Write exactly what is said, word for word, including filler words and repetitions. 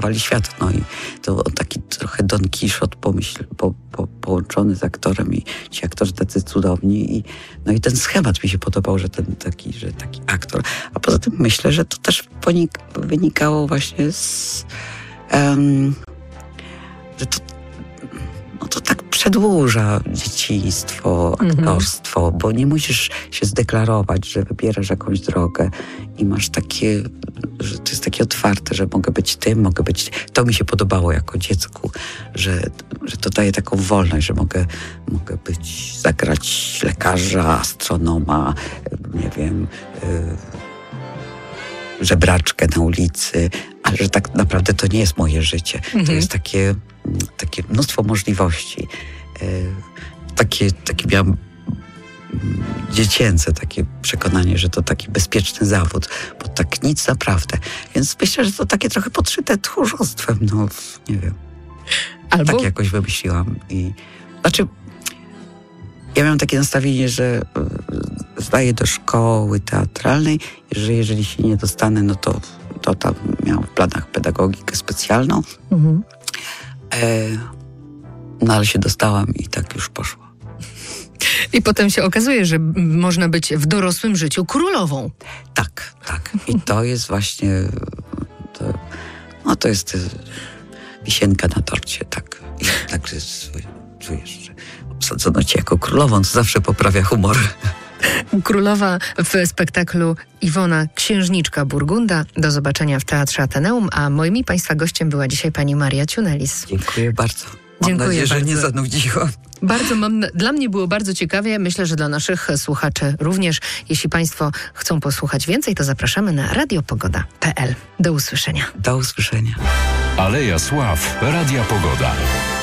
wali świat. No i to taki trochę Don Quixote pomyśl, po, po, połączony z aktorem i ci aktorzy tacy cudowni. I, no i ten schemat mi się podobał, że ten taki, że taki aktor. A poza tym myślę, że to też ponik- wynikało właśnie z... Um, że to, no to tak przedłuża dzieciństwo, aktorstwo, mm-hmm. bo nie musisz się zdeklarować, że wybierasz jakąś drogę i masz takie, że to jest takie otwarte, że mogę być tym, mogę być... To mi się podobało jako dziecku, że, że to daje taką wolność, że mogę, mogę być, zagrać lekarza, astronoma, nie wiem... Yy, żebraczkę na ulicy, ale że tak naprawdę to nie jest moje życie. Mhm. To jest takie, takie mnóstwo możliwości. Takie, takie miałam dziecięce takie przekonanie, że to taki bezpieczny zawód, bo tak nic naprawdę. Więc myślę, że to takie trochę podszyte tchórzostwem, no nie wiem. Albo... Tak jakoś wymyśliłam. I, znaczy, ja miałam takie nastawienie, że zdaję do szkoły teatralnej, że jeżeli się nie dostanę, no to, to tam miałam w planach pedagogikę specjalną. Mhm. E, no ale się dostałam i tak już poszło. I potem się okazuje, że można być w dorosłym życiu królową. Tak, tak. I to jest właśnie, to, no to jest wisienka na torcie, tak. I tak czujesz, że obsadzono cię jako królową, co zawsze poprawia humor. Królowa w spektaklu Iwona Księżniczka Burgunda. Do zobaczenia w Teatrze Ateneum, a moim i Państwa gościem była dzisiaj pani Maria Ciunelis. Dziękuję bardzo. Mam Dziękuję nadzieję, bardzo. że nie zanudziłam. Bardzo mam, dla mnie było bardzo ciekawie, myślę, że dla naszych słuchaczy również. Jeśli Państwo chcą posłuchać więcej, to zapraszamy na radiopogoda kropka p l. Do usłyszenia. Do usłyszenia. Aleja Sław, Radia Pogoda.